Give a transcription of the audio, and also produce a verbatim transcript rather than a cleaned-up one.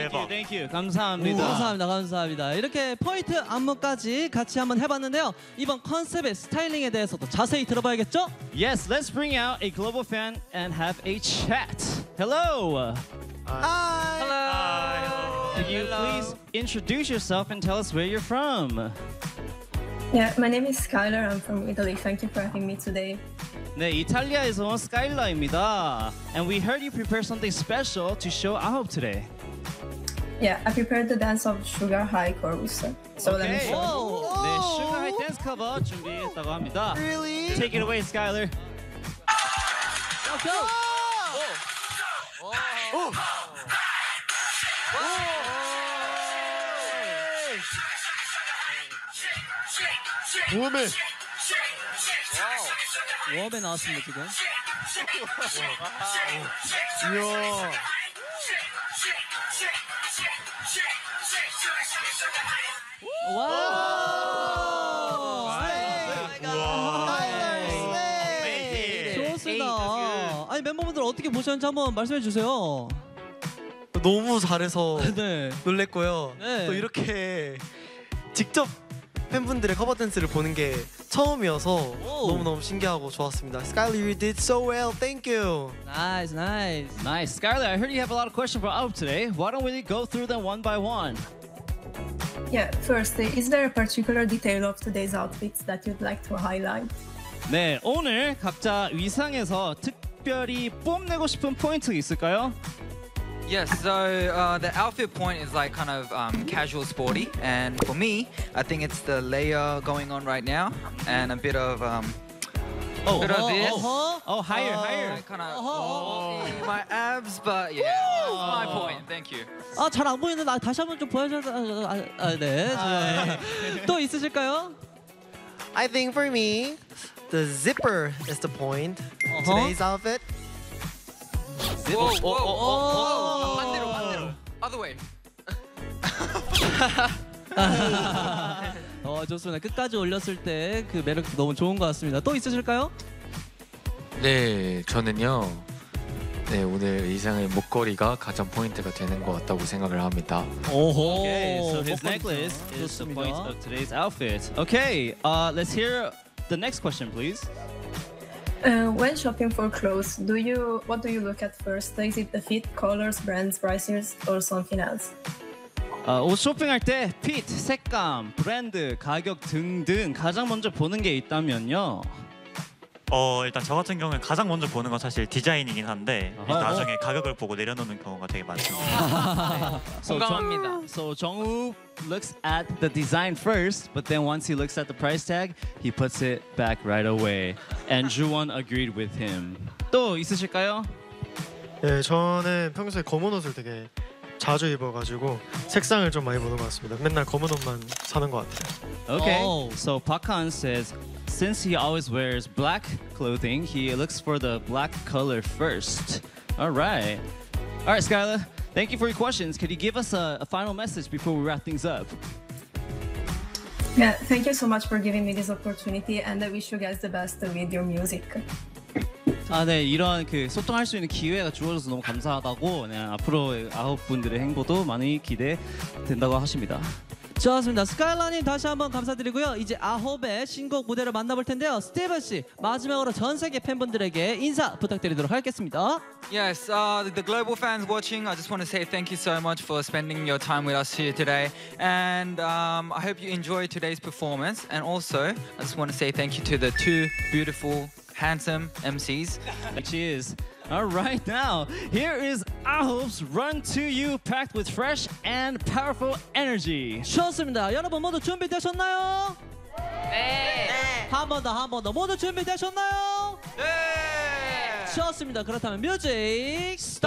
대박. Thank you. 감사합니다. 감사합니다. 감사합니다. 이렇게 포인트 안무까지 같이 한번 해봤는데요. 이번 컨셉의 스타일링에 대해서도 자세히 들어봐야겠죠? Yes, let's bring out a global fan and have a chat. Hello. Hi. Hello. Can you please introduce yourself and tell us where you're from? Yeah, my name is Skylar. I'm from Italy. Thank you for having me today. 네, 이탈리아에서 온 스카일라입니다. And we heard you prepare something special to show 아홉 today. Yeah, I prepared the dance of Sugar High Chorus. So let me Okay. show you. 네, Sugar High Dance Cover 준비했다고 합니다. Really? Take it away, Skylar. Go. 웜에. 웜에 나왔습니다 지금. 이야. 와. 좋습니다. 아니 멤버분들 어떻게 보셨는지 한번 말씀해 주세요. 너무 잘해서 네. 놀랬고요. 네. 또 이렇게 직접 팬분들의 커버 댄스를 보는 게 처음이어서 오. 너무너무 신기하고 좋았습니다. Skylar, you did so well. Thank you. Nice, nice. Nice. Skylar, I heard you have a lot of questions for 아홉 today. Why don't we go through them one by one? Yeah, first, is there a particular detail of today's outfits that you'd like to highlight? 네, 오늘 각자 위상에서 특별히 뽐내고 싶은 포인트 있을까요? Yes, so uh, the outfit point is like kind of um, casual sporty, and for me, I think it's the layer going on right now, and a bit of um, Oh, bit of this. 어허. oh, higher, higher. kind of 어허. my abs, but yeah, that's my point. Thank you. 아, 잘 안 보이는데 나 다시 한번 좀 보여줘. 아, 아, 아, 네. 네. 또 있으실까요? I think for me, the zipper is the point of today's outfit. Whoa, whoa, whoa, whoa. 반대로, 반대로. Other way. 어, 좋습니다. 끝까지 올렸을 때 그 매력도 너무 좋은 것 같습니다. 또 있으실까요? 네, 저는요. 네, 오늘 의상의 목걸이가 가장 포인트가 되는 것 같다고 생각을 합니다. 오호. Okay, so his necklace is the point of today's outfit. Okay, uh, let's hear the next question, please. Uh, when shopping for clothes, do you what do you look at first? Is it the fit, colors, brands, prices, or something else? 어, 옷 쇼핑할 때 핏, 색감, 브랜드, 가격 등등 가장 먼저 보는 게 있다면요. 어 일단 저 같은 경우는 가장 먼저 보는 건 사실 디자인이긴 한데 어허. 나중에 가격을 보고 내려놓는 경우가 되게 많습니다. So, 공감합니다. so 정우 looks at the design first, but then once he looks at the price tag, he puts it back right away. And Juwon agreed with him. 또 있으실까요? 네, 저는 평소에 검은 옷을 되게 자주 입어가지고 색상을 좀 많이 보는 것 같습니다. 맨날 검은 옷만 사는 것 같아요. Okay. Oh. So Pakhan says, since he always wears black clothing, he looks for the black color first. All right. All right, Skylar. Thank you for your questions. Could you give us a, a final message before we wrap things up? Yeah, thank you so much for giving me this opportunity, and I wish you guys the best with your music. 아, 네, 이런 그 소통할 수 있는 기회가 주어져서 너무 감사하다고. 네, 앞으로 아홉 분들의 행보도 많이 기대된다고 하십니다. 좋습니다. 스카일라님 다시 한번 감사드리고요. 이제 아홉의 신곡 무대를 만나볼 텐데요. 스티븐 씨 마지막으로 전 세계 팬분들에게 인사 부탁드리도록 하겠습니다. Yes, uh, the global fans watching, I just want to say thank you so much for spending your time with us here today. And um, I hope you enjoyed today's performance. And also, I just want to say thank you to the two beautiful, handsome M Cs. Which is all right now. Here is 아홉's Run to You, packed with fresh and powerful energy. 좋습니다. 여러분 모두 준비되셨나요? 네. 한 번 더, 한 번 더. 모두 준비되셨나요? 네. 좋습니다. 그렇다면 뮤직 스타트!